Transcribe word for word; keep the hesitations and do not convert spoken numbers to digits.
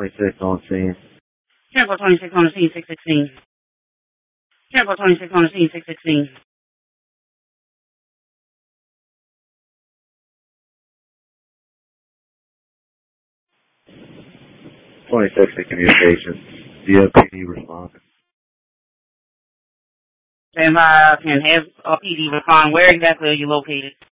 twenty-six on scene. Temple twenty-six on the scene, six sixteen. Temple twenty-six on the scene, six sixteen. twenty-six in communication. D L P D responding. Stand by and have L P D respond. Where exactly are you located?